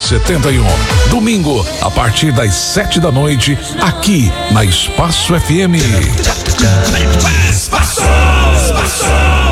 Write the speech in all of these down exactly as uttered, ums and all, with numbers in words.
setenta e um. Domingo, a partir das sete da noite, aqui na Espaço F M. Espaço, Espaço.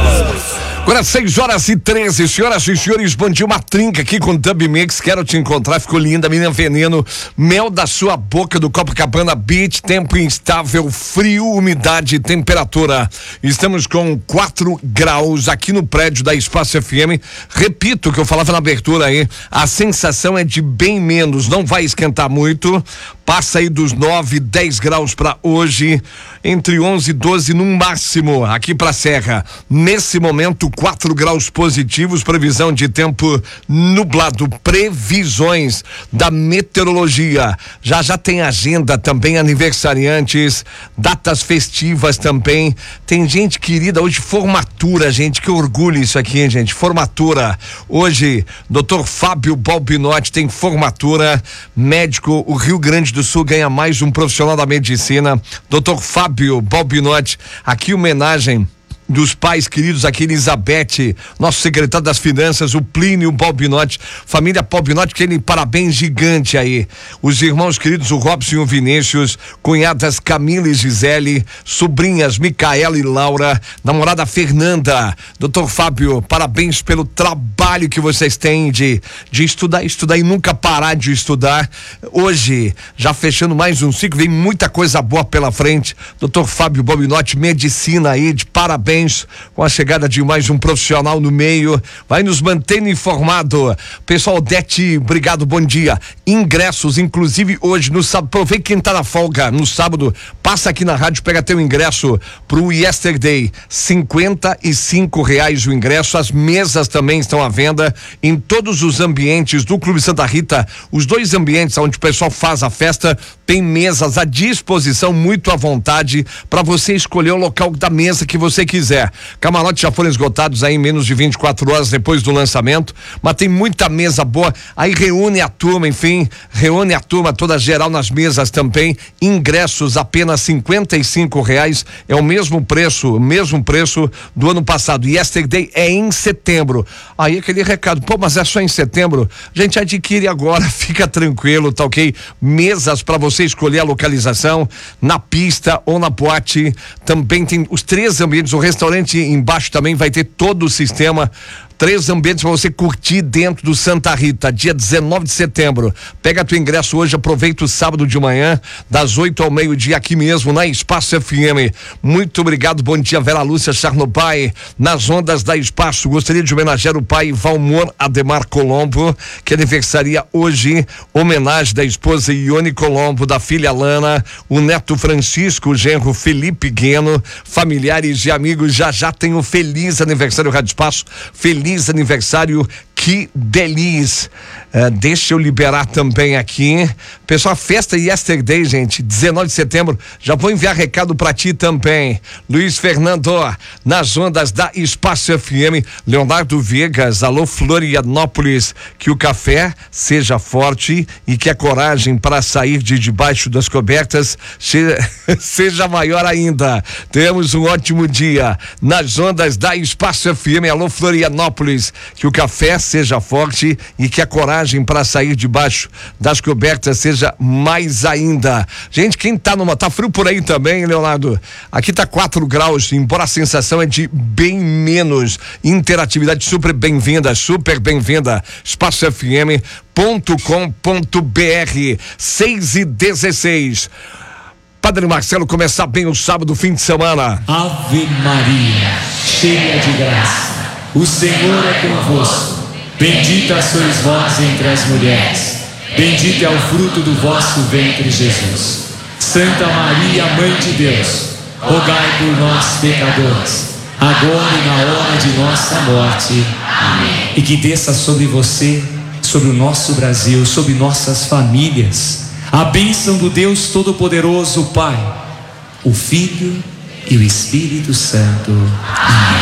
Agora seis horas e treze, senhoras e senhores, bom dia, uma trinca aqui com Dub Mix, quero te encontrar, ficou linda, menina veneno, mel da sua boca do Copacabana Beach, tempo instável, frio, umidade e temperatura, estamos com quatro graus aqui no prédio da Espaço F M, repito o que eu falava na abertura aí, a sensação é de bem menos, não vai esquentar muito, passa aí dos nove, dez graus para hoje, entre onze e doze no máximo, aqui pra Serra, nesse momento quatro graus positivos, previsão de tempo nublado, previsões da meteorologia, já já tem agenda também, aniversariantes, datas festivas também, tem gente querida, hoje formatura, gente, que orgulho isso aqui, hein, gente, formatura, hoje, doutor Fábio Balbinotti tem formatura, médico, o Rio Grande do Sul ganha mais um profissional da medicina, doutor Fábio Balbinotti, aqui homenagem dos pais queridos aqui, Elizabeth, nosso secretário das Finanças, o Plínio Balbinotti, família Balbinotti, aquele parabéns gigante aí. Os irmãos queridos, o Robson e o Vinícius, cunhadas Camila e Gisele, sobrinhas Micaela e Laura, namorada Fernanda. Doutor Fábio, parabéns pelo trabalho que vocês têm de, de estudar, estudar e nunca parar de estudar. Hoje, já fechando mais um ciclo, vem muita coisa boa pela frente. Doutor Fábio Balbinotti, medicina aí, de parabéns com a chegada de mais um profissional no meio, vai nos mantendo informado. Pessoal, Odete, obrigado, bom dia. Ingressos, inclusive hoje no sábado, aproveita quem tá na folga no sábado, passa aqui na rádio, pega teu ingresso pro Yesterday, cinquenta e cinco reais o ingresso, as mesas também estão à venda em todos os ambientes do Clube Santa Rita, os dois ambientes onde o pessoal faz a festa, tem mesas à disposição, muito à vontade, para você escolher o local da mesa que você quiser. Camarotes já foram esgotados aí em menos de vinte e quatro horas depois do lançamento, mas tem muita mesa boa, aí reúne a turma, enfim, reúne a turma toda geral nas mesas também, ingressos apenas cinquenta e cinco reais, é o mesmo preço, o mesmo preço do ano passado, e Yesterday é em setembro, aí aquele recado, pô, mas é só em setembro, a gente adquire agora, fica tranquilo, tá ok? Mesas para você escolher a localização, na pista ou na boate, também tem os três ambientes, o restaurante embaixo também vai ter todo o sistema, três ambientes para você curtir dentro do Santa Rita, dia dezenove de setembro. Pega teu ingresso hoje, aproveita o sábado de manhã, das oito ao meio-dia, aqui mesmo na Espaço F M. Muito obrigado, bom dia, Vera Lúcia Charnopai, nas ondas da Espaço. Gostaria de homenagear o pai Valmor Ademar Colombo, que aniversaria hoje, homenagem da esposa Ione Colombo, da filha Lana, o neto Francisco, o genro Felipe Gueno, familiares e amigos, já já tem o feliz aniversário Rádio Espaço, feliz Feliz aniversário, que delícia. Uh, deixa eu liberar também aqui. Pessoal, festa Yesterday, gente, dezenove de setembro. Já vou enviar recado pra ti também. Luiz Fernando, nas ondas da Espaço F M. Leonardo Viegas, alô Florianópolis. Que o café seja forte e que a coragem para sair de debaixo das cobertas seja, seja maior ainda. Temos um ótimo dia nas ondas da Espaço F M. Alô Florianópolis. Que o café seja forte e que a coragem para sair debaixo das cobertas seja mais ainda. Gente, quem tá numa, tá frio por aí também, Leonardo? Aqui tá quatro graus, embora a sensação é de bem menos. Interatividade super bem-vinda, super bem-vinda. Espaço F M ponto com ponto B R, seis e dezesseis. Padre Marcelo, começar bem o sábado, fim de semana. Ave Maria, cheia de graça, o Senhor é convosco, bendita sois vós entre as mulheres, bendito é o fruto do vosso ventre, Jesus. Santa Maria, Mãe de Deus, rogai por nós, pecadores, agora e na hora de nossa morte. Amém. E que desça sobre você, sobre o nosso Brasil, sobre nossas famílias, a bênção do Deus Todo-Poderoso, Pai, o Filho e o Espírito Santo. Amém.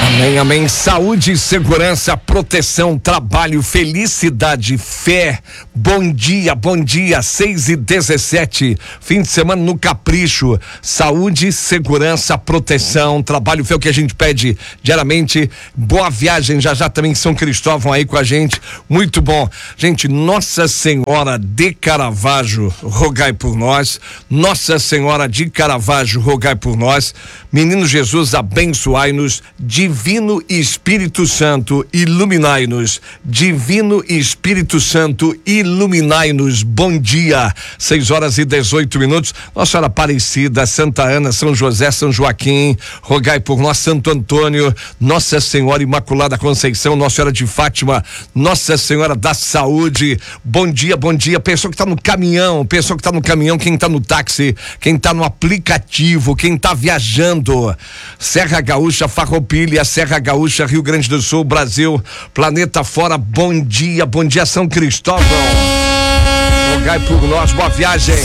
Amém, amém. Saúde, segurança, proteção, trabalho, felicidade, fé. Bom dia, bom dia, seis e dezessete. Fim de semana no Capricho. Saúde, segurança, proteção, trabalho, fé, o que a gente pede diariamente. Boa viagem, já já também São Cristóvão aí com a gente. Muito bom. Gente, Nossa Senhora de Caravaggio, rogai por nós. Nossa Senhora de Caravaggio, rogai por nós. Menino Jesus, abençoai-nos. Divino Espírito Santo, iluminai-nos. Divino Espírito Santo, iluminai-nos. Bom dia, seis horas e dezoito minutos. Nossa Senhora Aparecida, Santa Ana, São José, São Joaquim, rogai por nós, Santo Antônio, Nossa Senhora Imaculada Conceição, Nossa Senhora de Fátima, Nossa Senhora da Saúde. Bom dia, bom dia. Pessoa que está no caminhão, pessoa que está no caminhão, quem está no táxi, quem está no aplicativo, quem está viajando. Serra Gaúcha, Farroupilha, Serra Gaúcha, Rio Grande do Sul, Brasil, planeta fora. Bom dia, bom dia, São Cristóvão. Rogai por nós, boa viagem.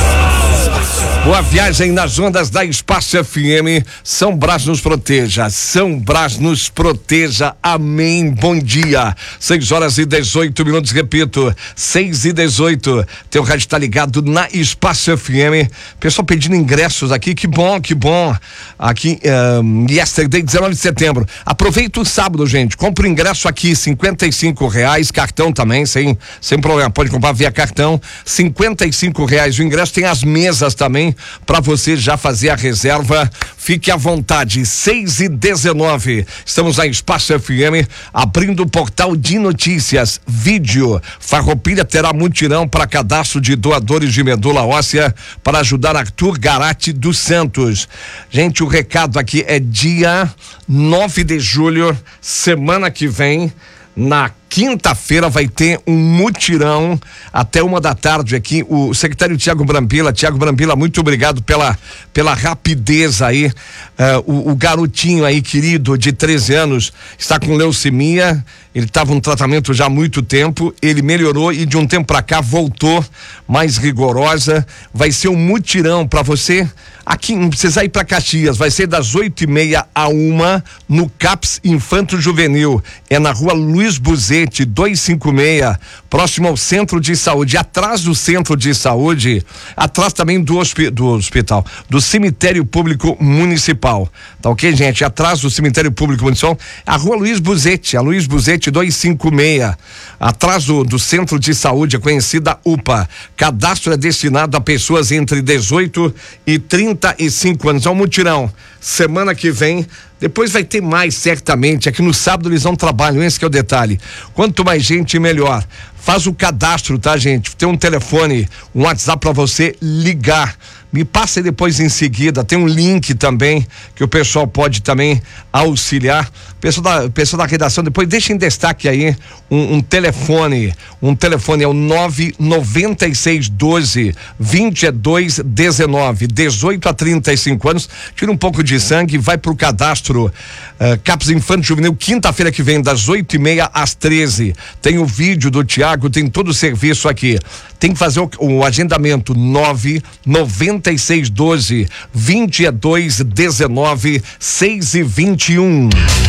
Boa viagem nas ondas da Espaço F M. São Brás nos proteja, São Brás nos proteja, amém. Bom dia, seis horas e dezoito minutos, repito, seis e dezoito. Teu rádio está ligado na Espaço F M. Pessoal pedindo ingressos aqui, que bom, que bom. Aqui, um, yesterday, dezenove de setembro. Aproveita o sábado, gente. Compre o ingresso aqui, cinquenta e cinco reais, cartão também, sem, sem problema. Pode comprar via cartão, cinquenta e cinco reais. O ingresso tem as mesas também, para você já fazer a reserva. Fique à vontade, seis e dezenove. Estamos na Espaço F M, abrindo o portal de notícias, vídeo. Farroupilha terá mutirão para cadastro de doadores de medula óssea para ajudar Arthur Garate dos Santos. Gente, o recado aqui é dia nove de julho, semana que vem, na quinta-feira vai ter um mutirão até uma da tarde aqui. O secretário Tiago Brambila, Tiago Brambila, muito obrigado pela, pela rapidez aí. Uh, o, o garotinho aí, querido, de treze anos, está com leucemia. Ele estava no tratamento já há muito tempo. Ele melhorou e de um tempo para cá voltou mais rigorosa. Vai ser um mutirão para você. Aqui não precisa ir para Caxias, vai ser das oito e meia a uma no CAPS Infanto Juvenil. É na rua Luiz Buzete, duzentos e cinquenta e seis, próximo ao Centro de Saúde. Atrás do Centro de Saúde, atrás também do, hospi do hospital, do Cemitério Público Municipal. Tá ok, gente? Atrás do Cemitério Público Municipal, a rua Luiz Buzete, a Luiz Buzete duzentos e cinquenta e seis, atrás do, do Centro de Saúde, a conhecida U P A. Cadastro é destinado a pessoas entre dezoito e trinta e cinco anos. É um mutirão. Semana que vem, depois vai ter mais, certamente. Aqui no sábado eles não trabalham, esse que é o detalhe. Quanto mais gente, melhor. Faz o cadastro, tá, gente? Tem um telefone, um WhatsApp para você ligar. Me passa aí depois em seguida, tem um link também que o pessoal pode também auxiliar. Pessoal da, pessoal da redação, depois deixa em destaque aí um, um telefone, um telefone é o nove nove seis um dois, vinte e dois dezenove, dezoito a trinta e cinco anos, tira um pouco de sangue, vai pro cadastro uh, CAPS Infanto Juvenil, quinta-feira que vem, das oito e meia às treze. Tem o vídeo do Tiago, tem todo o serviço aqui. Tem que fazer o, o agendamento nove nove seis um dois, vinte e dois dezenove, seis e vinte e um.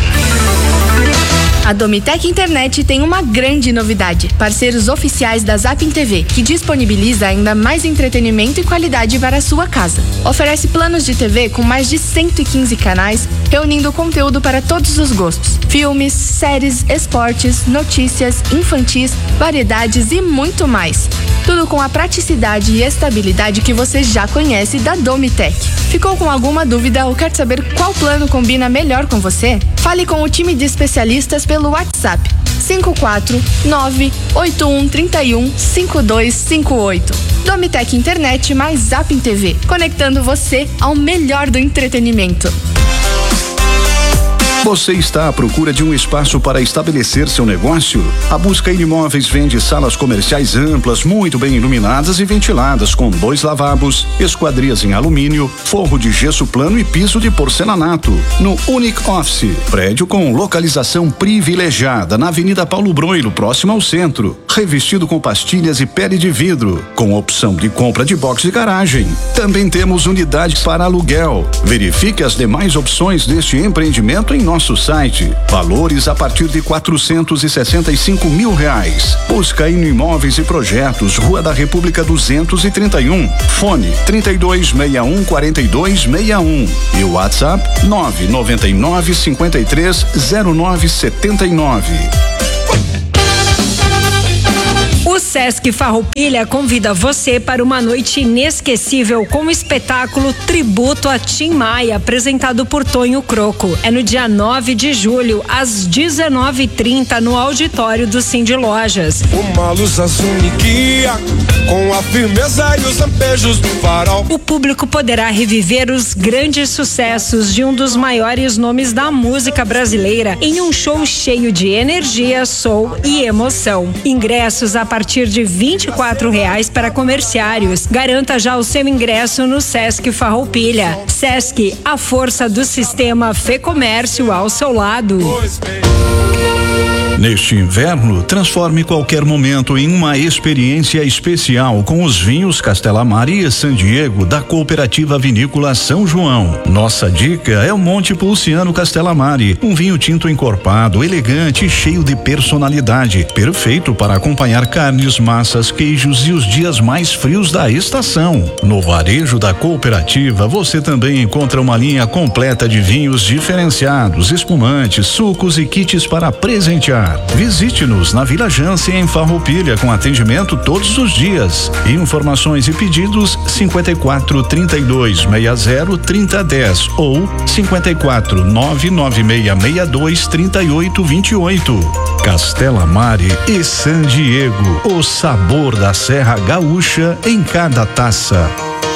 A Domitec Internet tem uma grande novidade. Parceiros oficiais da Zapin T V, que disponibiliza ainda mais entretenimento e qualidade para a sua casa. Oferece planos de T V com mais de cento e quinze canais, reunindo conteúdo para todos os gostos. Filmes, séries, esportes, notícias, infantis, variedades e muito mais. Tudo com a praticidade e estabilidade que você já conhece da Domitec. Ficou com alguma dúvida ou quer saber qual plano combina melhor com você? Fale com o time de especialistas pelo WhatsApp cinco quatro nove oito um três um cinco dois cinco oito. Domitec Internet mais Zapin T V, conectando você ao melhor do entretenimento. Você está à procura de um espaço para estabelecer seu negócio? A Buscair Imóveis vende salas comerciais amplas, muito bem iluminadas e ventiladas, com dois lavabos, esquadrias em alumínio, forro de gesso plano e piso de porcelanato. No Unique Office, prédio com localização privilegiada na Avenida Paulo Broilo, próximo ao centro, revestido com pastilhas e pele de vidro, com opção de compra de box e garagem. Também temos unidades para aluguel. Verifique as demais opções deste empreendimento em nosso site. Valores a partir de quatrocentos e sessenta e cinco mil reais. Buscaíno Imóveis e Projetos, Rua da República duzentos e trinta e um. Fone trinta e dois sessenta e um quarenta e dois sessenta e um. E o WhatsApp nove nove nove cinquenta e três zero nove setenta e nove. O Sesc Farroupilha convida você para uma noite inesquecível com o espetáculo Tributo a Tim Maia, apresentado por Tonho Croco. É no dia nove de julho, às dezenove e trinta, no auditório do Cindy Lojas. Uma luz azul me guia, com a firmeza e os lampejos do farol. O público poderá reviver os grandes sucessos de um dos maiores nomes da música brasileira em um show cheio de energia, soul e emoção. Ingressos a partir de vinte e quatro reais para comerciários. Garanta já o seu ingresso no Sesc Farroupilha. Sesc, a força do sistema Fê Comércio ao seu lado. Neste inverno, transforme qualquer momento em uma experiência especial com os vinhos Castelamari e San Diego da Cooperativa Vinícola São João. Nossa dica é o Monte Pulciano Castelamari, um vinho tinto encorpado, elegante e cheio de personalidade, perfeito para acompanhar carnes, massas, queijos e os dias mais frios da estação. No varejo da cooperativa, você também encontra uma linha completa de vinhos diferenciados, espumantes, sucos e kits para presentear. Visite-nos na Vila Jansen, em Farroupilha, com atendimento todos os dias. Informações e pedidos cinquenta e quatro, trinta e dois, sessenta, trinta, dez ou cinquenta e quatro, nove nove seis seis dois, trinta e oito, vinte e oito. Castelamari e San Diego, o sabor da Serra Gaúcha em cada taça.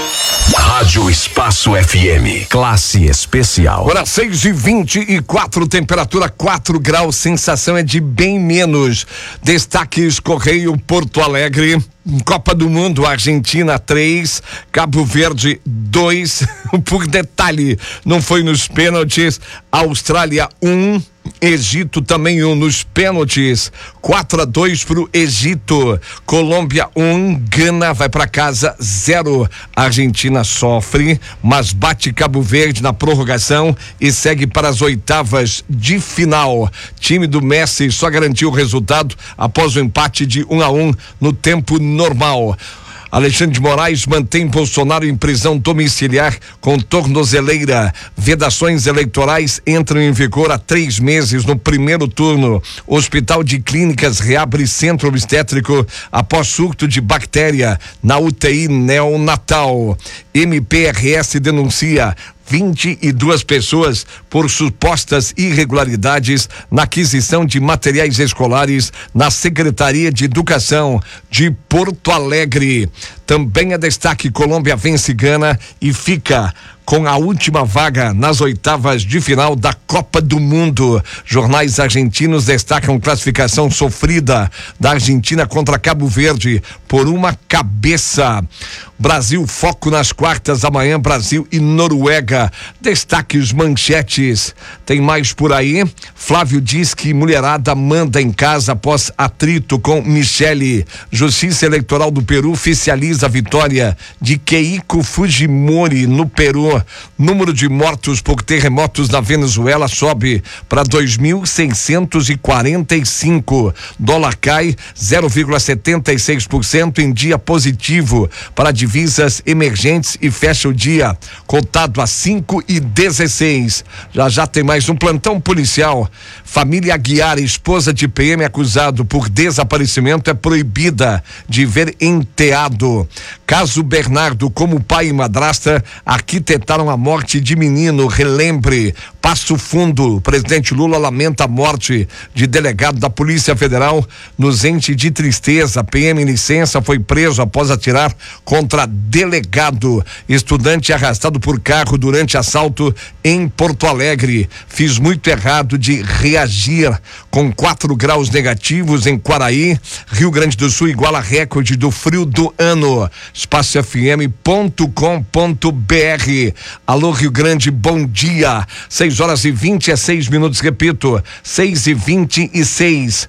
Rádio Espaço F M, classe especial. Agora seis e vinte e quatro, temperatura quatro graus, sensação é de bem menos. Destaques: Correio Porto Alegre, Copa do Mundo, Argentina três, Cabo Verde dois. Por detalhe, não foi nos pênaltis. Austrália um, Egito também um nos pênaltis, quatro a dois pro Egito. Colômbia um, Gana vai para casa zero. Argentina sofre, mas bate Cabo Verde na prorrogação e segue para as oitavas de final. Time do Messi só garantiu o resultado após o empate de um a um no tempo normal. Alexandre de Moraes mantém Bolsonaro em prisão domiciliar com tornozeleira. Vedações eleitorais entram em vigor há três meses no primeiro turno. Hospital de Clínicas reabre centro obstétrico após surto de bactéria na U T I neonatal. M P R S denuncia vinte e duas pessoas por supostas irregularidades na aquisição de materiais escolares na Secretaria de Educação de Porto Alegre. Também é destaque: Colômbia vence Gana e fica com a última vaga nas oitavas de final da Copa do Mundo. Jornais argentinos destacam classificação sofrida da Argentina contra Cabo Verde por uma cabeça. Brasil, foco nas quartas, amanhã Brasil e Noruega. Destaques, manchetes. Tem mais por aí. Flávio diz que mulherada manda em casa após atrito com Michele. Justiça Eleitoral do Peru oficializa a vitória de Keiko Fujimori no Peru. Número de mortos por terremotos na Venezuela sobe para dois mil seiscentos e quarenta e cinco. Dólar cai zero vírgula setenta e seis por cento em dia positivo para divisas emergentes e fecha o dia cotado a cinco e dezesseis. Já já tem mais um plantão policial. Família Aguiar, esposa de P M acusado por desaparecimento, é proibida de ver enteado. Caso Bernardo, como pai e madrasta arquitetaram a morte de menino, relembre. Passo Fundo, o presidente Lula lamenta a morte de delegado da Polícia Federal. Nos ente de tristeza, P M em licença foi preso após atirar contra delegado. Estudante arrastado por carro durante assalto em Porto Alegre. Fiz muito errado de reagir. Com quatro graus negativos em Quaraí, Rio Grande do Sul iguala recorde do frio do ano. espaço f m ponto com ponto b r. Alô Rio Grande, bom dia. seis horas e vinte e seis minutos, repito, seis e vinte e seis.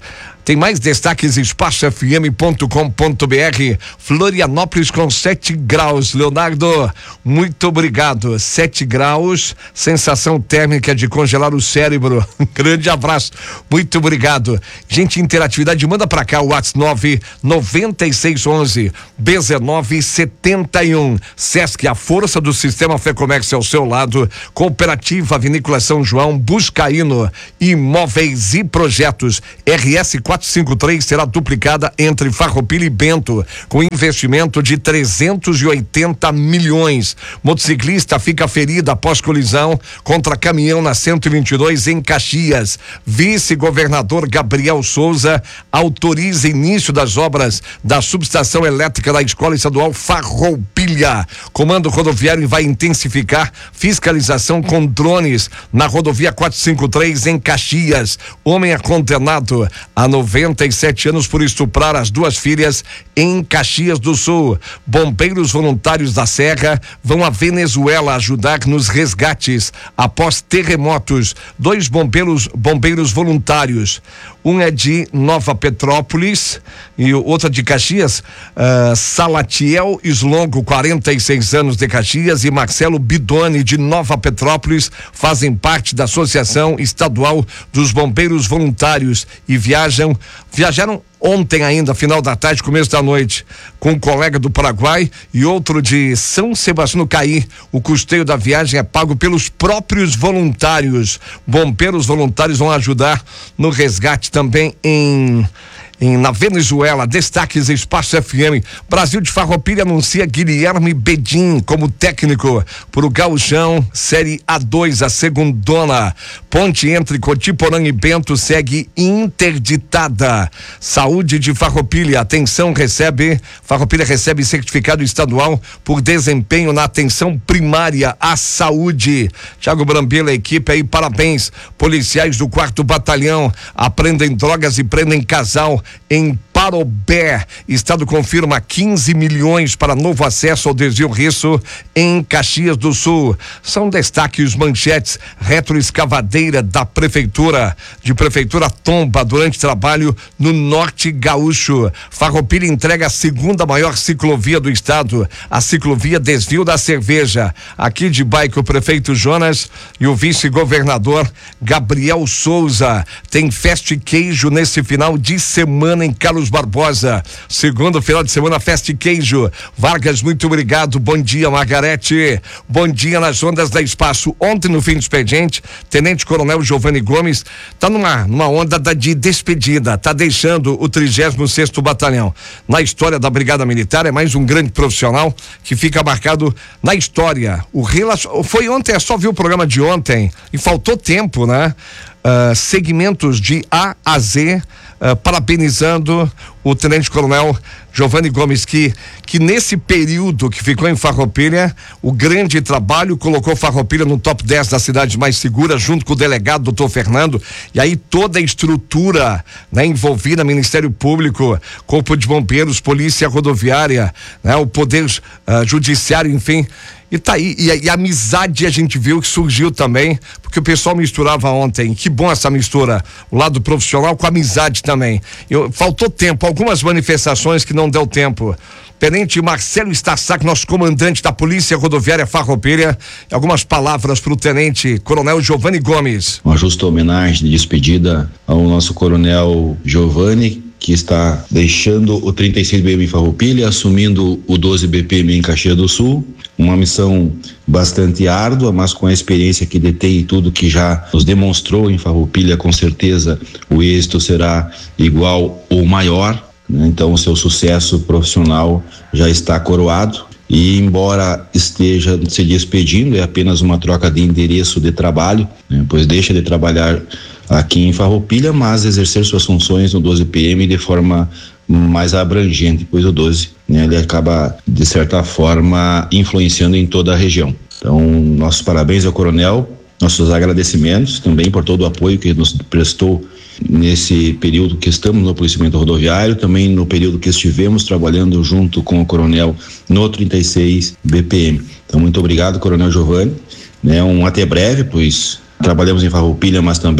Tem mais destaques, espaço f m ponto com ponto b r. Florianópolis com sete graus. Leonardo, muito obrigado. sete graus, sensação térmica de congelar o cérebro. Um grande abraço. Muito obrigado. Gente, interatividade, manda pra cá o WhatsApp nove nove seis um um dezenove setenta e um. Sesc, a força do sistema Fê Comércio ao seu lado. Cooperativa Vinícola São João, Buscaíno, Imóveis e Projetos. R S quatrocentos e cinquenta e três será duplicada entre Farroupilha e Bento, com investimento de trezentos e oitenta milhões. Motociclista fica ferido após colisão contra caminhão na cento e vinte e dois em Caxias. Vice-governador Gabriel Souza autoriza início das obras da subestação elétrica da Escola Estadual Farroupilha. Comando Rodoviário vai intensificar fiscalização com drones na rodovia quatrocentos e cinquenta e três em Caxias. Homem é condenado a noventa e sete anos por estuprar as duas filhas em Caxias do Sul. Bombeiros voluntários da Serra vão à Venezuela ajudar nos resgates após terremotos. Dois bombeiros, bombeiros voluntários. Um é de Nova Petrópolis e o outro é de Caxias. Uh, Salatiel Slongo, quarenta e seis anos, de Caxias, e Marcelo Bidoni, de Nova Petrópolis, fazem parte da Associação Estadual dos Bombeiros Voluntários e viajam, viajaram ontem ainda, final da tarde, começo da noite, com um colega do Paraguai e outro de São Sebastião do Caí. O custeio da viagem é pago pelos próprios voluntários. Bombeiros voluntários vão ajudar no resgate também em Em, na Venezuela. Destaques, Espaço F M. Brasil de Farroupilha anuncia Guilherme Bedin como técnico para o Gauchão Série A dois, a segundona. Ponte entre Cotiporã e Bento segue interditada. Saúde de Farroupilha, atenção, recebe, Farroupilha recebe certificado estadual por desempenho na atenção primária à saúde. Thiago Brambila, equipe aí, parabéns. Policiais do quarto batalhão apreendem drogas e prendem casal em Parobé. Estado confirma quinze milhões para novo acesso ao desvio Risso em Caxias do Sul. São destaques, manchetes. Retroescavadeira da prefeitura de prefeitura tomba durante trabalho no norte gaúcho. Farroupilha entrega a segunda maior ciclovia do estado, a ciclovia Desvio da Cerveja. Aqui de bike, o prefeito Jonas e o vice-governador Gabriel Souza. Tem festa e queijo nesse final de semana em Carlos Barbosa. Segundo final de semana, festa e queijo. Vargas, muito obrigado. Bom dia, Margarete. Bom dia nas ondas da Espaço. Ontem, no fim do expediente, Tenente Coronel Giovanni Gomes tá numa, numa onda da, de despedida, tá deixando o trigésimo sexto Batalhão. Na história da Brigada Militar, é mais um grande profissional que fica marcado na história. O relacion... Foi ontem, é só ver o programa de ontem e faltou tempo, né? Uh, segmentos de A a Z, uh, parabenizando o Tenente Coronel Giovanni Gomes, que, que nesse período que ficou em Farroupilha, o grande trabalho colocou Farroupilha no top dez das cidades mais seguras, junto com o delegado doutor Fernando, e aí toda a estrutura, né, envolvida, Ministério Público, Corpo de Bombeiros, Polícia Rodoviária, né, o Poder uh, Judiciário, enfim. E tá aí, e a, e a amizade a gente viu que surgiu também, porque o pessoal misturava ontem. Que bom essa mistura, o lado profissional com a amizade também. Eu, faltou tempo, algumas manifestações que não deu tempo. Tenente Marcelo Stassac, nosso comandante da Polícia Rodoviária Farroupilha, algumas palavras para o Tenente Coronel Giovanni Gomes. Uma justa homenagem de despedida ao nosso Coronel Giovanni, que está deixando o trinta e seis B M em Farroupilha, assumindo o doze B P M em Caxias do Sul. Uma missão bastante árdua, mas com a experiência que detém e tudo que já nos demonstrou em Farroupilha, com certeza o êxito será igual ou maior, né? Então o seu sucesso profissional já está coroado. E embora esteja se despedindo, é apenas uma troca de endereço de trabalho, né? Pois deixa de trabalhar aqui em Farroupilha, mas exercer suas funções no doze P M de forma mais abrangente, pois o doze, né, ele acaba, de certa forma, influenciando em toda a região. Então, nossos parabéns ao coronel, nossos agradecimentos também por todo o apoio que nos prestou nesse período que estamos no policiamento rodoviário, também no período que estivemos trabalhando junto com o coronel no trinta e seis B P M. Então, muito obrigado, Coronel Giovanni, né, um até breve, pois trabalhamos em Farroupilha, mas também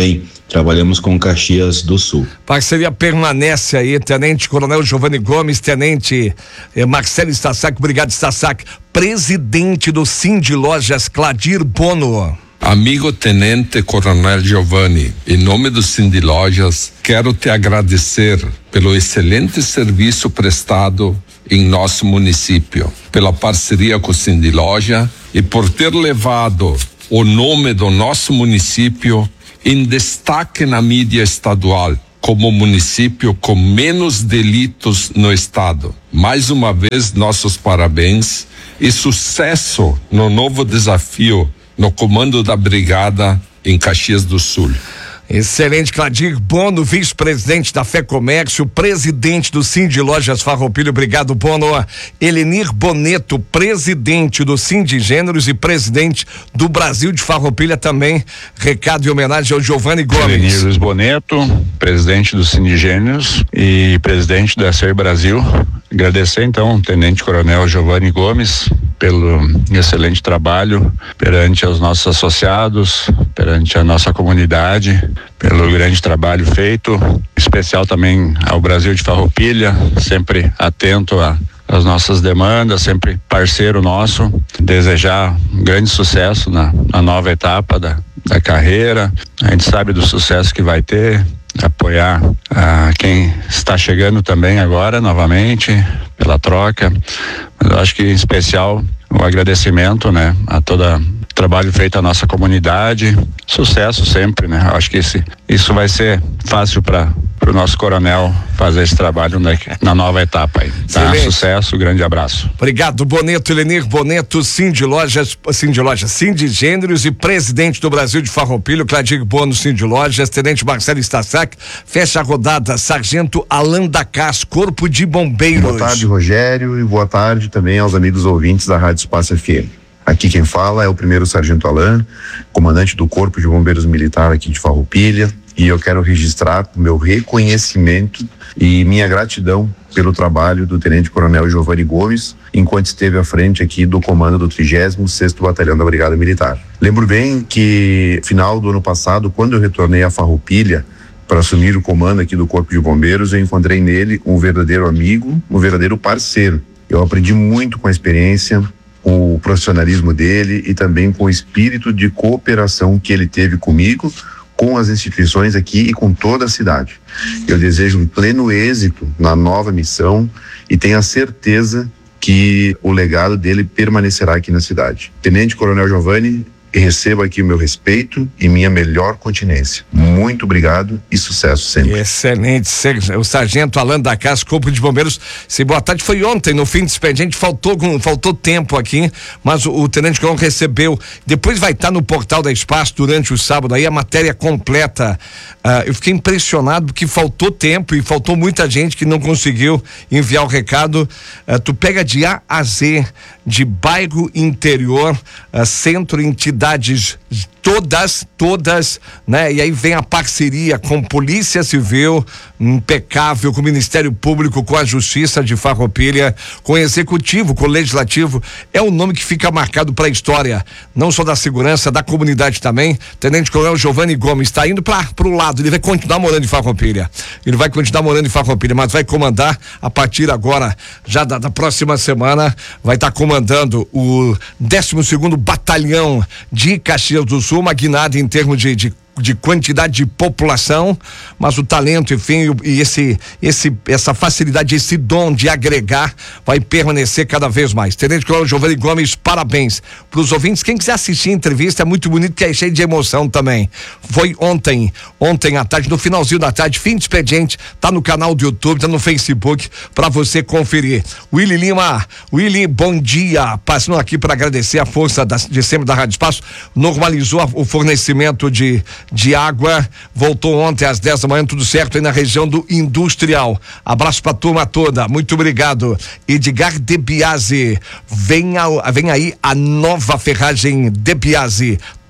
trabalhamos com Caxias do Sul. Parceria permanece aí, Tenente Coronel Giovanni Gomes, Tenente eh, Marcelo Stassak, obrigado Stassak, presidente do Cindy Lojas, Cladir Bono. Amigo Tenente Coronel Giovanni, em nome do Cindy Lojas, quero te agradecer pelo excelente serviço prestado em nosso município, pela parceria com o Cindy Loja e por ter levado o nome do nosso município em destaque na mídia estadual, como o município com menos delitos no estado. Mais uma vez, nossos parabéns e sucesso no novo desafio no comando da brigada em Caxias do Sul. Excelente, Cladir Bono, vice-presidente da Fé Comércio, presidente do Cindy Lojas Farroupilha, obrigado Bono. Elenir Boneto, presidente do Cindy Gêneros e presidente do Brasil de Farroupilha também, recado e homenagem ao Giovanni Gomes. Elenir Luiz Boneto, presidente do Cindy Gêneros e presidente da Ser Brasil. Agradecer então ao Tenente Coronel Giovanni Gomes pelo excelente trabalho perante os nossos associados, perante a nossa comunidade, pelo grande trabalho feito, especial também ao Brasil de Farroupilha, sempre atento a as nossas demandas, sempre parceiro nosso. Desejar um grande sucesso na, na nova etapa da, da carreira. A gente sabe do sucesso que vai ter, apoiar a quem está chegando também agora novamente pela troca. Mas eu acho que em especial o agradecimento, né, a toda trabalho feito à nossa comunidade, sucesso sempre, né? Eu acho que esse, isso vai ser fácil para o nosso coronel fazer esse trabalho na, na nova etapa aí, tá? Sucesso, grande abraço. Obrigado, Boneto, Elenir Boneto, Cindy Lojas, Cindy Lojas, Cindy Gêneros e presidente do Brasil de Farroupilha, Cladir Bono, Cindy Lojas, Tenente Marcelo Stassak, fecha a rodada, Sargento Alan Dacas, Corpo de Bombeiros. Boa tarde, Rogério, e boa tarde também aos amigos ouvintes da Rádio Espaço F M. Aqui quem fala é o primeiro Sargento Alan, comandante do Corpo de Bombeiros Militar aqui de Farroupilha, e eu quero registrar o meu reconhecimento e minha gratidão pelo trabalho do Tenente Coronel Giovanni Gomes, enquanto esteve à frente aqui do comando do trigésimo sexto Batalhão da Brigada Militar. Lembro bem que, final do ano passado, quando eu retornei a Farroupilha para assumir o comando aqui do Corpo de Bombeiros, eu encontrei nele um verdadeiro amigo, um verdadeiro parceiro. Eu aprendi muito com a experiência, com o profissionalismo dele e também com o espírito de cooperação que ele teve comigo, com as instituições aqui e com toda a cidade. Eu desejo um pleno êxito na nova missão e tenho a certeza que o legado dele permanecerá aqui na cidade. Tenente Coronel Giovanni, receba aqui o meu respeito e minha melhor continência. Muito obrigado e sucesso sempre. Excelente, o Sargento Alan Dacas, Corpo de Bombeiros. Se boa tarde, foi ontem, no fim de expediente, faltou, faltou tempo aqui, mas o, o Tenente Coronel recebeu. Depois vai estar no portal da Espaço durante o sábado aí a matéria completa. Uh, eu fiquei impressionado porque faltou tempo e faltou muita gente que não conseguiu enviar o recado. Uh, tu pega de A a Z, de bairro interior, uh, centro, entidades todas, todas, né? E aí vem a parceria com Polícia Civil, impecável, com o Ministério Público, com a Justiça de Farroupilha, com o Executivo, com o Legislativo. É um nome que fica marcado para a história, não só da segurança, da comunidade também. Tenente Coronel Giovanni Gomes está indo para o lado, ele vai continuar morando em Farroupilha. Ele vai continuar morando em Farroupilha, mas vai comandar a partir agora, já da, da próxima semana, vai estar tá comandando o décimo segundo Batalhão de Caxias do Sul, uma guinada em termos de, de de quantidade de população, mas o talento, enfim, e esse, esse, essa facilidade, esse dom de agregar vai permanecer cada vez mais. Tenente Coronel Giovanni Gomes, parabéns para os ouvintes. Quem quiser assistir a entrevista, é muito bonito, que é cheio de emoção também. Foi ontem, ontem à tarde, no finalzinho da tarde, fim de expediente, tá no canal do YouTube, tá no Facebook, para você conferir. Willy Lima, Willy, bom dia, passando aqui para agradecer a força da, de sempre da Rádio Espaço, normalizou a, o fornecimento de de água, voltou ontem às dez da manhã, tudo certo aí na região do Industrial. Abraço pra turma toda, muito obrigado. Edgar De Biasi, vem, a, vem aí a nova ferragem De Biasi.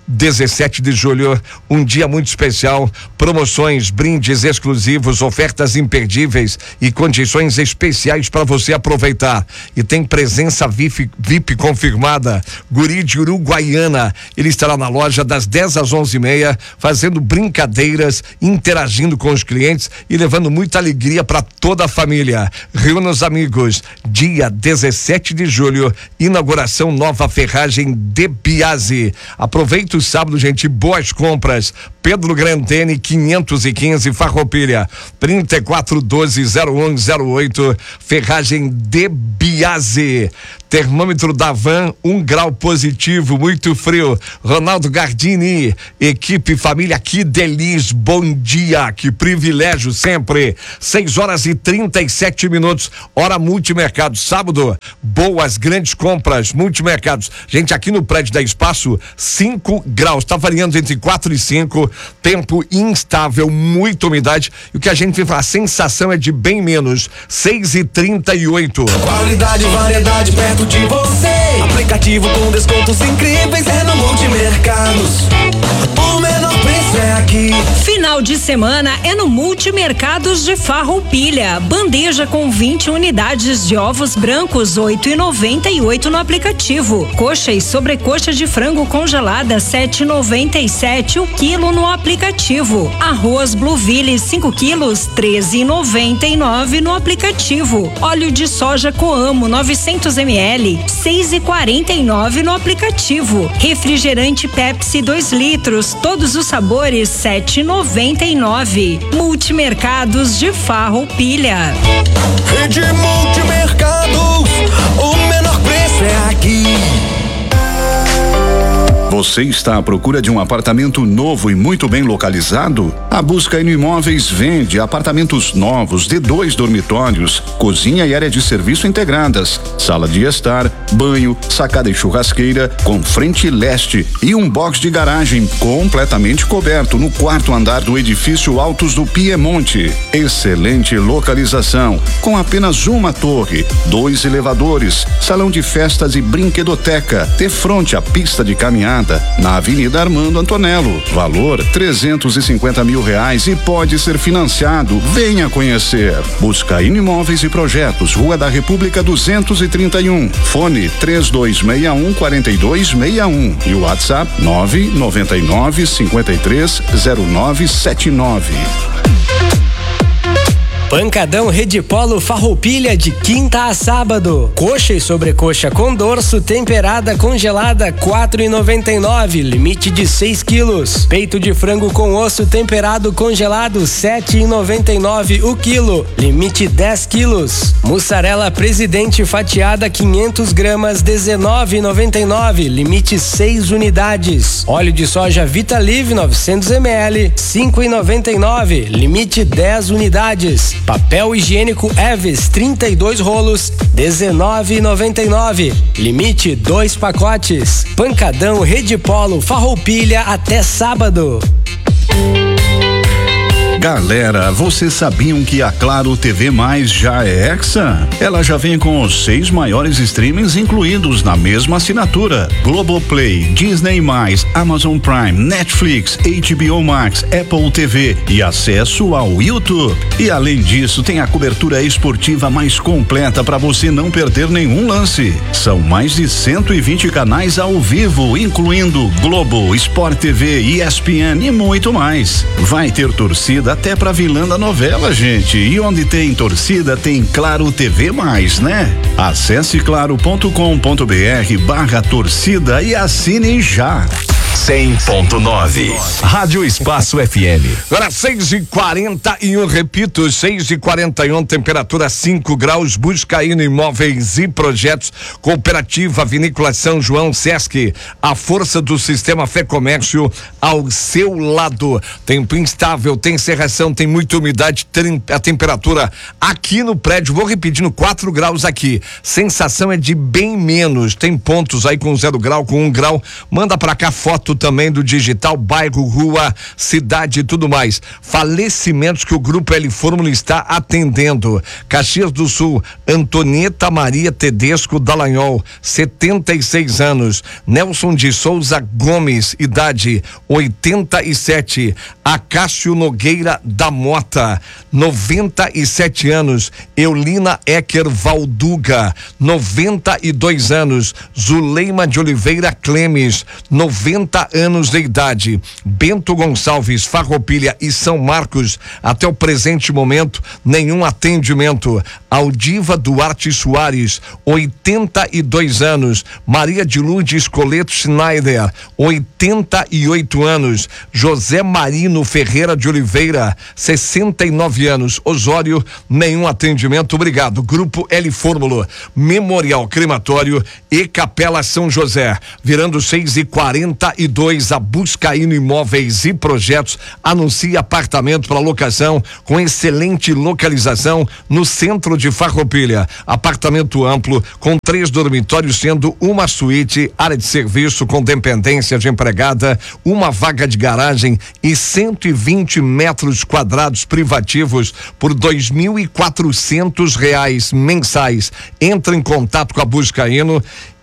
dezessete de julho, um dia muito especial, promoções, brindes exclusivos, ofertas imperdíveis e condições especiais para você aproveitar. E tem presença V I P, V I P confirmada. Guri de Uruguaiana, ele estará na loja das dez às onze e meia, fazendo brincadeiras, interagindo com os clientes e levando muita alegria para toda a família. Reúna os amigos, dia dezessete de julho, inauguração nova ferragem de Biase. Aproveita o sábado, gente, boas compras. Pedro Grandene quinhentos e quinze, Farroupilha, trinta e quatro doze zero um zero oito, ferragem de Biase. Termômetro da Van, um grau positivo, muito frio. Ronaldo Gardini, equipe família, que delícia, bom dia, que privilégio sempre. seis horas e trinta e sete minutos, hora Multimercado, sábado, boas grandes compras, Multimercados. Gente, aqui no prédio da Espaço, cinco graus, tá variando entre quatro e cinco, tempo instável, muita umidade, e o que a gente tem, a sensação é de bem menos, seis e trinta e oito. Qualidade, variedade, perto de você. Aplicativo com descontos incríveis é no Multimercados. O menor preço é aqui. Final de semana é no Multimercados de Farroupilha. Bandeja com vinte unidades de ovos brancos, oito e noventa e oito no aplicativo. Coxa e sobrecoxa de frango congelada, sete e noventa e sete o quilo no aplicativo. Arroz Blueville cinco quilos, treze e noventa e nove no aplicativo. Óleo de soja Coamo novecentos mililitros, seis e quarenta e nove no aplicativo. Refrigerante Pepsi dois litros, todos os sabores, sete e noventa e nove. Multimercados de Farroupilha. Rede Multimercados, o menor preço é aqui. Você está à procura de um apartamento novo e muito bem localizado? A Buscaino Imóveis vende apartamentos novos de dois dormitórios, cozinha e área de serviço integradas, sala de estar, banho, sacada e churrasqueira com frente leste e um box de garagem completamente coberto no quarto andar do edifício Altos do Piemonte. Excelente localização, com apenas uma torre, dois elevadores, salão de festas e brinquedoteca, de frente à pista de caminhada na Avenida Armando Antonello. Valor trezentos e cinquenta mil reais e pode ser financiado. Venha conhecer. Buscaino Imóveis e Projetos, Rua da República duzentos e trinta e um. Fone três dois seis um, quatro dois seis um e o WhatsApp nove nove nove, cinco três zero nove sete nove. Pancadão Rede Polo Farroupilha de quinta a sábado. Coxa e sobrecoxa com dorso temperada congelada quatro e noventa e nove, limite de seis quilos. Peito de frango com osso temperado congelado sete e noventa e nove o quilo, limite dez quilos. Mussarela Presidente fatiada quinhentos gramas dezenove e noventa e nove, limite seis unidades. Óleo de soja Vitalive novecentos mililitros cinco e noventa e nove, limite dez unidades. Papel higiênico Eves trinta e dois rolos, dezenove e noventa e nove, limite dois pacotes. Pancadão Rede Polo Farroupilha até sábado. Galera, vocês sabiam que a Claro T V Mais já é Hexa? Ela já vem com os seis maiores streamings incluídos na mesma assinatura: Globoplay, Disney mais, Amazon Prime, Netflix, H B O Max, Apple T V e acesso ao YouTube. E além disso, tem a cobertura esportiva mais completa para você não perder nenhum lance. São mais de cento e vinte canais ao vivo, incluindo Globo, Sport T V, E S P N e muito mais. Vai ter torcida até pra vilã da novela, gente. E onde tem torcida, tem Claro T V mais, né? Acesse claro ponto com ponto br barra torcida e assine já. cem ponto nove Rádio Espaço F M. Agora seis e quarenta e um, repito, seis e quarenta e um, temperatura cinco graus. Buscaino Imóveis e Projetos, Cooperativa Vinícola São João, Sesc, a força do sistema Fé Comércio ao seu lado. Tempo instável, tem serração, tem muita umidade, tem a temperatura aqui no prédio, vou repetindo, quatro graus aqui. Sensação é de bem menos. Tem pontos aí com zero grau, com um grau. Manda pra cá foto foto também do digital, bairro, rua, cidade e tudo mais. Falecimentos que o Grupo L Fórmula está atendendo. Caxias do Sul, Antonieta Maria Tedesco Dallagnol, setenta e seis anos. Nelson de Souza Gomes, idade oitenta e sete. Acácio Nogueira da Mota, noventa e sete anos. Eulina Ecker Valduga, noventa e dois anos. Zuleima de Oliveira Clemes, noventa anos de idade. Bento Gonçalves, Farroupilha e São Marcos, até o presente momento, nenhum atendimento. Aldiva Duarte Soares, oitenta e dois anos. Maria de Lourdes Coleto Schneider, oitenta e oito anos. José Marino Ferreira de Oliveira, sessenta e nove anos. Osório, nenhum atendimento. Obrigado. Grupo L Fórmula, Memorial Crematório e Capela São José. Virando seis e quarenta e dois, a Buscaíno Imóveis e Projetos anuncia apartamento para locação com excelente localização no centro de Farroupilha. Apartamento amplo com três dormitórios, sendo uma suíte, área de serviço com dependência de empregada, uma vaga de garagem e cento e vinte metros quadrados privativos por dois mil e quatrocentos reais mensais. Entra em contato com a Buscaíno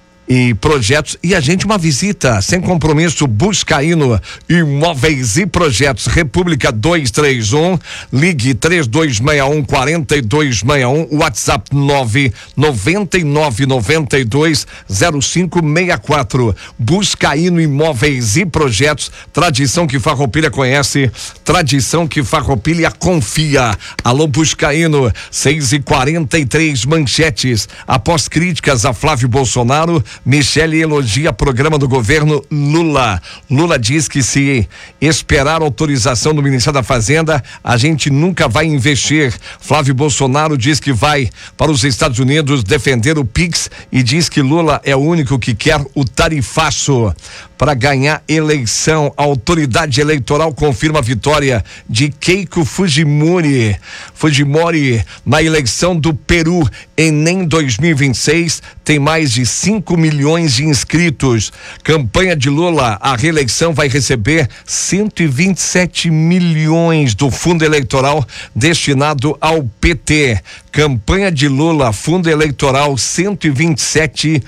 e Projetos e agende uma visita sem compromisso. Buscaíno Imóveis e Projetos, República duzentos e trinta e um, ligue três dois seis um, quatro dois seis um, WhatsApp nove nove nove nove dois zero cinco seis quatro. Buscaíno Imóveis e Projetos, tradição que Farroupilha conhece, tradição que Farroupilha confia. Alô Buscaíno, seis e quarenta e três, manchetes. Após críticas a Flávio Bolsonaro, Michele elogia programa do governo Lula. Lula diz que se esperar autorização do Ministério da Fazenda, a gente nunca vai investir. Flávio Bolsonaro diz que vai para os Estados Unidos defender o Pix e diz que Lula é o único que quer o tarifaço para ganhar eleição. A autoridade eleitoral confirma a vitória de Keiko Fujimori. Fujimori na eleição do Peru. Enem dois mil e vinte e seis tem mais de cinco milhões de inscritos. Campanha de Lula, a reeleição vai receber cento e vinte e sete milhões do fundo eleitoral destinado ao P T. Campanha de Lula, fundo eleitoral, cento e vinte e sete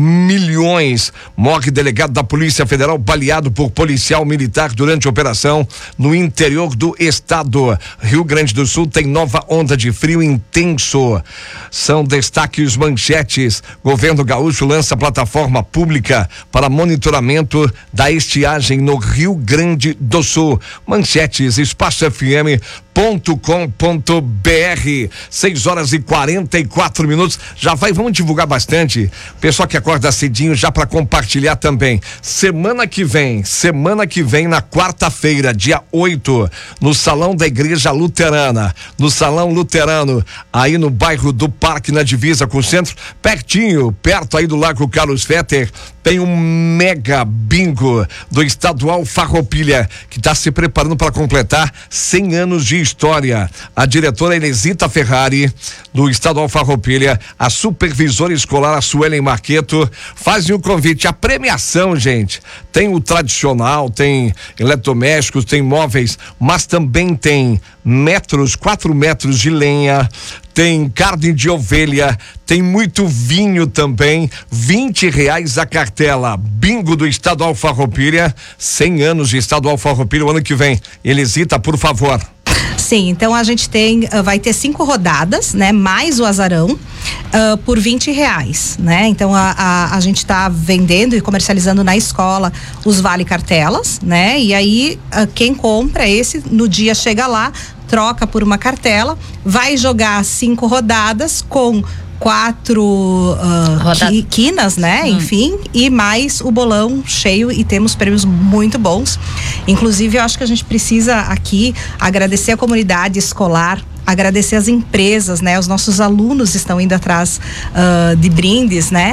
milhões. Morre delegado da Polícia Federal baleado por policial militar durante a operação no interior do estado. Rio Grande do Sul tem nova onda de frio intenso. São destaques manchetes. Governo gaúcho lança plataforma pública para monitoramento da estiagem no Rio Grande do Sul. Manchetes, espaço f m ponto com ponto b r. seis horas e quarenta e quatro minutos. Já vai, vamos divulgar bastante. Pessoal que acorda cedinho já para compartilhar também. Semana que vem, semana que vem, na quarta-feira, dia oito, no Salão da Igreja Luterana, no Salão Luterano, aí no bairro do Parque, na divisa com o centro, pertinho, perto aí do Lago Carlos Fetter, tem um mega bingo do Estadual Farroupilha, que está se preparando para completar cem anos de história. A diretora Elisita Ferrari, do Estadual Farroupilha, a supervisora escolar, a Suelen Marqueto, fazem o convite. A premiação, gente, tem o tradicional, tem eletrodomésticos, tem móveis, mas também tem metros, quatro metros de lenha, tem carne de ovelha, tem muito vinho também, vinte reais a cartela. Bingo do Estadual Farroupilha, cem anos de Estadual Farroupilha o ano que vem. Elisita, por favor. Sim, então a gente tem, uh, vai ter cinco rodadas, né? Mais o azarão, uh, por vinte reais, né? Então a, a, a gente está vendendo e comercializando na escola os vale cartelas, né? E aí uh, quem compra esse, no dia chega lá, troca por uma cartela, vai jogar cinco rodadas com quatro uh, Roda... qui, quinas, né? Hum. Enfim, e mais o bolão cheio, e temos prêmios muito bons. Inclusive, eu acho que a gente precisa aqui agradecer a comunidade escolar, agradecer as empresas, né? Os nossos alunos estão indo atrás uh, de brindes, né?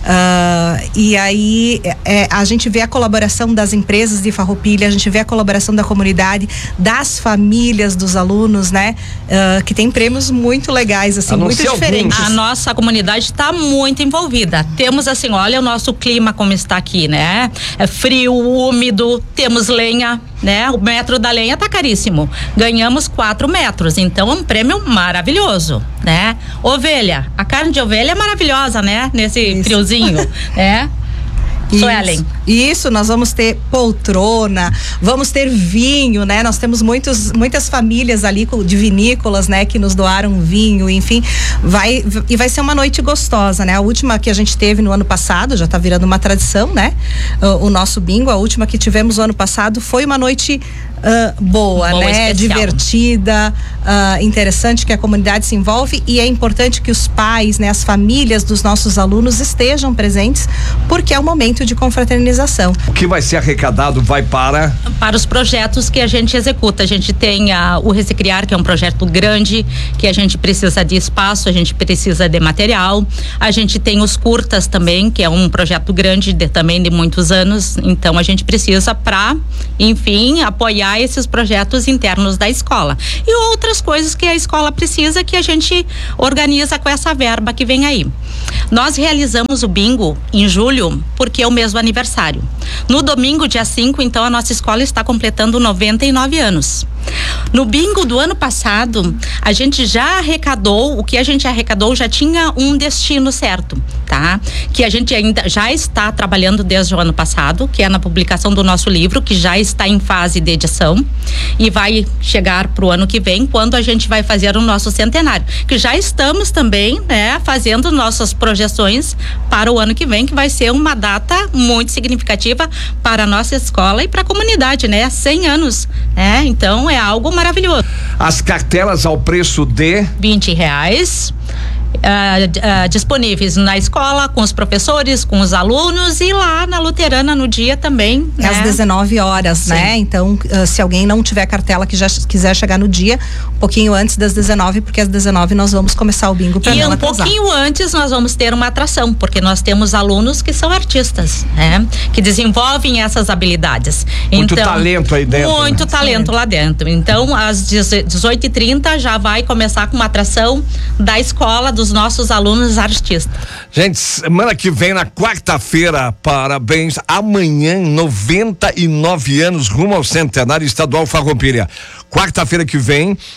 Uh, e aí é, a gente vê a colaboração das empresas de Farroupilha, a gente vê a colaboração da comunidade, das famílias dos alunos, né? Uh, que tem prêmios muito legais, assim, muito diferentes. A nossa comunidade está muito envolvida. Temos assim, olha o nosso clima como está aqui, né? É frio, úmido, temos lenha, né? O metro da lenha tá caríssimo. Ganhamos quatro metros, então é um prêmio maravilhoso, né? Ovelha, a carne de ovelha é maravilhosa, né? Nesse Isso. friozinho, né? Suelen. Isso, nós vamos ter poltrona, vamos ter vinho, né? Nós temos muitos, muitas famílias ali de vinícolas, né? Que nos doaram vinho, enfim, vai, e vai ser uma noite gostosa, né? A última que a gente teve no ano passado, já tá virando uma tradição, né? O, o nosso bingo, a última que tivemos no ano passado foi uma noite uh, boa, boa, né? Especial. Divertida, uh, interessante, que a comunidade se envolve, e é importante que os pais, né? As famílias dos nossos alunos estejam presentes, porque é o momento de confraternização. O que vai ser arrecadado vai para? Para os projetos que a gente executa. A gente tem a, o Recicriar, que é um projeto grande, que a gente precisa de espaço, a gente precisa de material. A gente tem os curtas também, que é um projeto grande de, também de muitos anos. Então a gente precisa para, enfim, apoiar esses projetos internos da escola. E outras coisas que a escola precisa, que a gente organiza com essa verba que vem aí. Nós realizamos o bingo em julho, porque é o mesmo aniversário. No domingo, dia cinco, então, a nossa escola está completando noventa e nove anos. No bingo do ano passado, a gente já arrecadou, o que a gente arrecadou já tinha um destino certo, tá? Que a gente ainda já está trabalhando desde o ano passado, que é na publicação do nosso livro, que já está em fase de edição e vai chegar para o ano que vem, quando a gente vai fazer o nosso centenário, que já estamos também, né, fazendo nossas projeções para o ano que vem, que vai ser uma data muito significativa para a nossa escola e para a comunidade, né? cem anos, né? Então é algo maravilhoso. As cartelas ao preço de vinte reais. Uh, uh, disponíveis na escola, com os professores, com os alunos, e lá na Luterana no dia também, né? Às dezenove horas, Sim. né? Então, uh, se alguém não tiver cartela, que já quiser chegar no dia, um pouquinho antes das dezenove, porque às dezenove nós vamos começar o bingo para não atrasar. E um pouquinho antes nós vamos ter uma atração, porque nós temos alunos que são artistas, né? Que desenvolvem essas habilidades. Muito então, talento aí dentro. Muito né? talento Sim. lá dentro. Então, às dezoito e trinta já vai começar com uma atração da escola, dos nossos alunos artistas. Gente, semana que vem, na quarta-feira, parabéns. Amanhã, noventa e nove anos, rumo ao centenário estadual Farroupilha. Quarta-feira que vem, uh,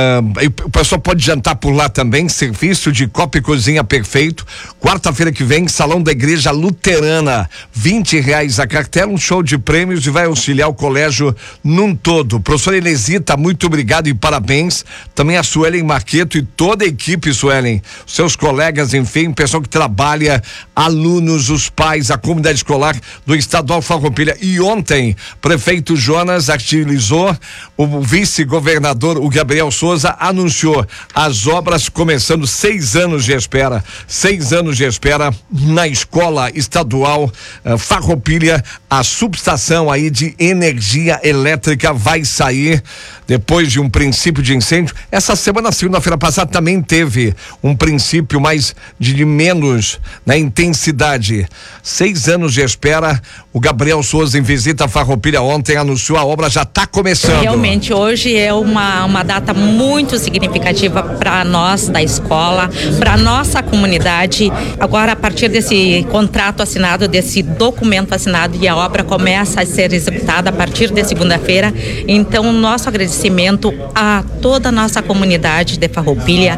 o pessoal pode jantar por lá também, serviço de copa e cozinha perfeito. Quarta-feira que vem, salão da igreja luterana, vinte reais a cartela, um show de prêmios, e vai auxiliar o colégio num todo. Professora Inesita, muito obrigado e parabéns. Também a Suelen Marqueto e toda a equipe, Suelen, seus colegas, enfim, pessoal que trabalha, alunos, os pais, a comunidade escolar do estadual Farroupilha. E ontem, prefeito Jonas agilizou, o vice-governador, o Gabriel Souza, anunciou as obras começando, seis anos de espera, seis anos de espera na escola estadual uh, Farroupilha. A subestação aí de energia elétrica vai sair depois de um princípio de incêndio. Essa semana, segunda-feira passada, também teve um princípio mais de, de menos, né, intensidade. Seis anos de espera. O Gabriel Souza, em visita a Farroupilha ontem, anunciou a obra já está começando. Realmente, hoje é uma, uma data muito significativa para nós da escola, para nossa comunidade. Agora, a partir desse contrato assinado, desse documento assinado, e a obra começa a ser executada a partir de segunda-feira. Então, nosso agradecimento a toda a nossa comunidade de Farroupilha,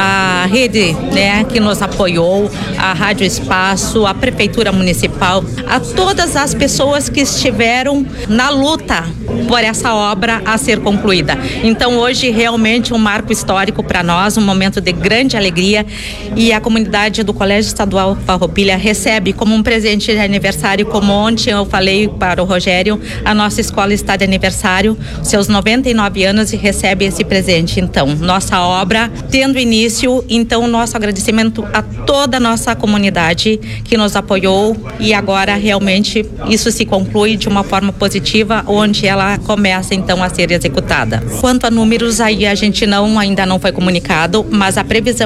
a rede, né, que nos apoiou, a Rádio Espaço, a Prefeitura Municipal, a todas as pessoas que estiveram na luta por essa obra a ser concluída. Então, hoje, realmente um marco histórico para nós, um momento de grande alegria, e a comunidade do Colégio Estadual Farroupilha recebe como um presente de aniversário, como ontem eu falei para o Rogério, a nossa escola está de aniversário, seus noventa e nove anos, e recebe esse presente. Então, nossa obra tendo início, então nosso agradecimento a toda a nossa comunidade que nos apoiou, e agora realmente isso se conclui de uma forma positiva, onde ela começa então a ser executada. Quanto a números, aí a gente não ainda não foi comunicado, mas a previsão é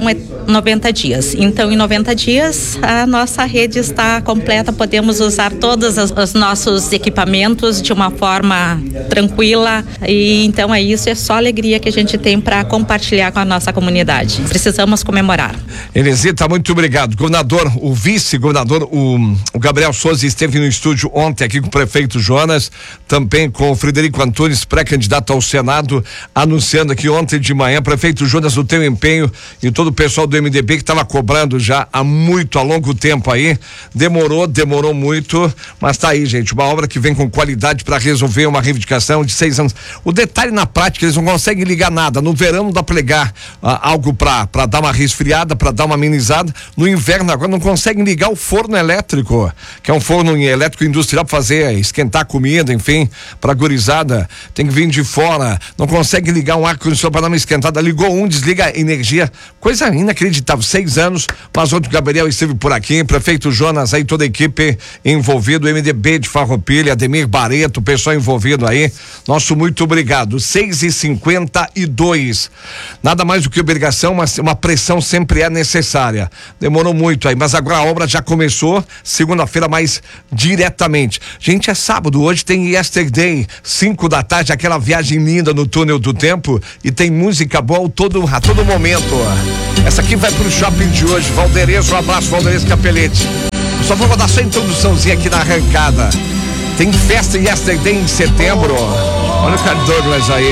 noventa dias. Então, em noventa dias, a nossa rede está completa, podemos usar todos os, os nossos equipamentos de uma forma tranquila, e então é isso, é só alegria que a gente tem para compartilhar com a nossa comunidade. Precisamos comemorar. Elisita, muito obrigado. Governador, o vice-governador, o, o Gabriel Souza esteve no estúdio ontem aqui com o prefeito Jonas, também com o Frederico Antunes, pré-candidato ao Senado, anunciando aqui ontem de manhã, prefeito Jonas, o teu empenho e todo o pessoal do M D B que estava cobrando já há muito, há longo tempo aí, demorou, demorou muito, mas tá aí, gente, uma obra que vem com qualidade para resolver uma reivindicação de seis anos. O detalhe na prática, eles não conseguem ligar nada. No verão não dá para ligar ah, algo para para dar uma resfriada, para dar uma amenizada. No inverno agora não conseguem ligar o forno elétrico, que é um forno elétrico industrial para fazer, esquentar comida, enfim, para gurizada, tem que vir de fora. Não consegue ligar um ar-condicionado para dar uma esquentada. Ligou um, desliga a energia. Coisa inacreditável. Seis anos, mas outro Gabriel esteve por aqui, prefeito Jonas, aí toda a equipe envolvida, o M D B de Farroupilha, Ademir Barreto, o pessoal envolvido aí. Nosso muito obrigado. seis e cinquenta e dois. Nada mais do que obrigação, mas uma pressão sempre é necessária. Demorou muito aí, mas agora a obra já começou, segunda-feira mais diretamente. Gente, é sábado, hoje tem Yesterday, cinco da tarde, aquela viagem linda no túnel do tempo, e tem música boa todo, a todo momento. Essa aqui vai pro shopping de hoje, Valderez, um abraço, Valderez Capelete. Só vou dar só a introduçãozinha aqui na arrancada. Tem festa Yesterday em setembro. Olha o Carl Douglas aí.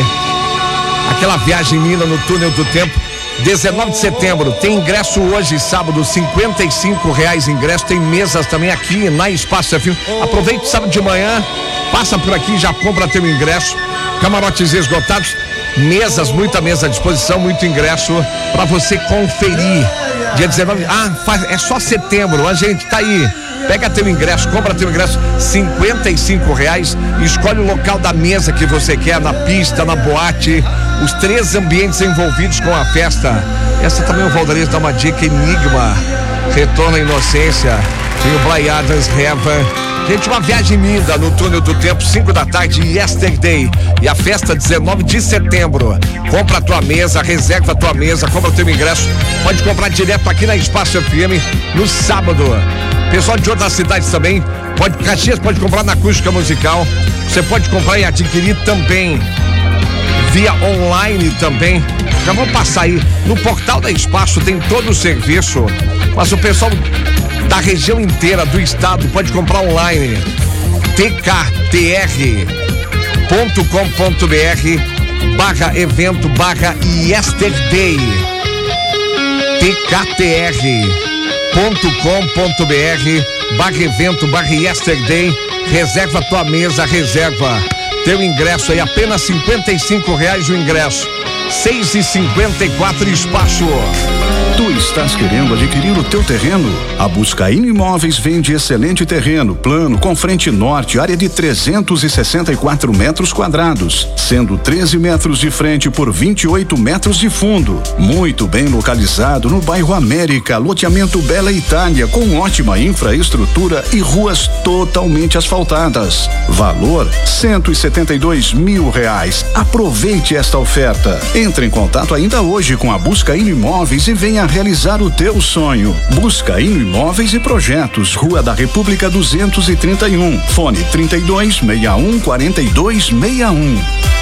Aquela viagem linda no túnel do tempo. dezenove de setembro, tem ingresso hoje, sábado, cinquenta e cinco reais ingresso, tem mesas também aqui na Espaço F um. Aproveite sábado de manhã, passa por aqui, já compra teu ingresso, camarotes esgotados, mesas, muita mesa à disposição, muito ingresso para você conferir. Dia dezenove, ah, faz, é só setembro, a gente tá aí. Pega teu ingresso, compra teu ingresso, cinquenta e cinco reais, escolhe o local da mesa que você quer, na pista, na boate, os três ambientes envolvidos com a festa. Essa também o Valderez dá uma dica, Enigma, Retorno à Inocência, tem o Brian Adams, Heaven. Gente, uma viagem linda no túnel do tempo, cinco da tarde, Yesterday. E a festa dezenove de setembro. Compra a tua mesa, reserva a tua mesa, compra o teu ingresso. Pode comprar direto aqui na Espaço F M no sábado. Pessoal de outras cidades também, pode, Caxias pode comprar na Acústica Musical. Você pode comprar e adquirir também via online também. Já vamos passar aí no portal da Espaço, tem todo o serviço, mas o pessoal da região inteira do estado pode comprar online. t k t r ponto com ponto b r barra evento barra Yesterday. t k t r ponto com ponto b r barra evento barra Yesterday. Reserva tua mesa, reserva teu ingresso aí, apenas cinquenta e cinco reais o ingresso. seis e cinquenta e quatro Espaço. Tu estás querendo adquirir o teu terreno? A Buscaíno Imóveis vende excelente terreno, plano, com frente norte, área de trezentos e sessenta e quatro metros quadrados, sendo treze metros de frente por vinte e oito metros de fundo. Muito bem localizado no bairro América, loteamento Bela Itália, com ótima infraestrutura e ruas totalmente asfaltadas. Valor cento e setenta e dois mil reais. Aproveite esta oferta. Entre em contato ainda hoje com a Buscaíno Imóveis e venha realizar o teu sonho. Buscaíno Imóveis e Projetos, Rua da República duzentos e trinta e um, fone trinta e dois, sessenta e um, quarenta e dois, sessenta e um.